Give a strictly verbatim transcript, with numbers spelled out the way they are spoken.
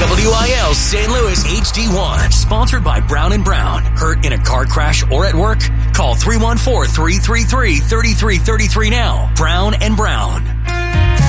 W I L Saint Louis H D one, sponsored by Brown and Brown. Hurt in a car crash or at work? Call three one four, three three three, three three three three now. Brown and Brown.